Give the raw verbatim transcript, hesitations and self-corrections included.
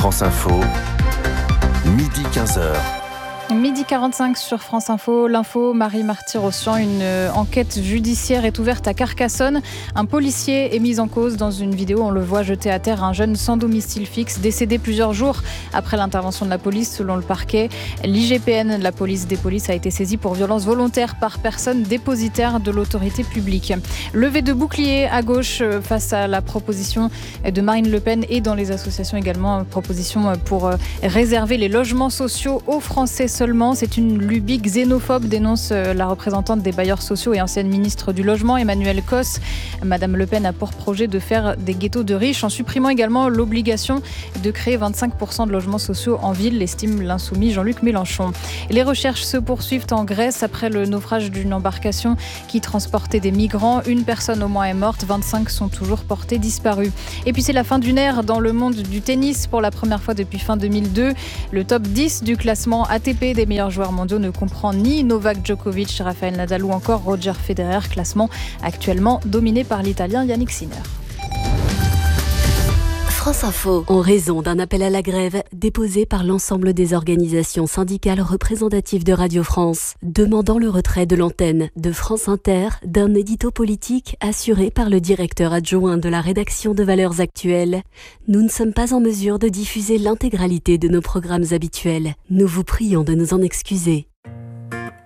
France Info, midi quinze heures. Midi quarante-cinq sur France Info, l'info, Marie Marty-Rossian. Une enquête judiciaire est ouverte à Carcassonne. Un policier est mis en cause dans une vidéo. On le voit jeter à terre un jeune sans domicile fixe, décédé plusieurs jours après l'intervention de la police, selon le parquet. L'I G P N, la police des polices, a été saisie pour violence volontaire par personne dépositaire de l'autorité publique. Levée de bouclier à gauche face à la proposition de Marine Le Pen et dans les associations également, proposition pour réserver les logements sociaux aux Français seulement. C'est une lubie xénophobe, dénonce la représentante des bailleurs sociaux et ancienne ministre du Logement, Emmanuelle Cos. Madame Le Pen a pour projet de faire des ghettos de riches en supprimant également l'obligation de créer vingt-cinq pour cent de logements sociaux en ville, estime l'insoumis Jean-Luc Mélenchon. Les recherches se poursuivent en Grèce après le naufrage d'une embarcation qui transportait des migrants. Une personne au moins est morte, vingt-cinq sont toujours portés disparus. Et puis c'est la fin d'une ère dans le monde du tennis pour la première fois depuis fin deux mille deux. Le top dix du classement A T P des meilleurs joueurs mondiaux ne comprend ni Novak Djokovic, Rafael Nadal ou encore Roger Federer, classement actuellement dominé par l'Italien Yannick Sinner. France Info. En raison d'un appel à la grève déposé par l'ensemble des organisations syndicales représentatives de Radio France, demandant le retrait de l'antenne de France Inter d'un édito politique assuré par le directeur adjoint de la rédaction de Valeurs Actuelles, nous ne sommes pas en mesure de diffuser l'intégralité de nos programmes habituels. Nous vous prions de nous en excuser.